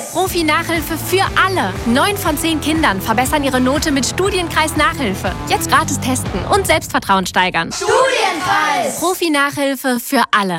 Profi-Nachhilfe für alle. 9 von 10 Kindern verbessern ihre Note mit Studienkreis Nachhilfe. Jetzt gratis testen und Selbstvertrauen steigern. Studienkreis! Profi-Nachhilfe für alle.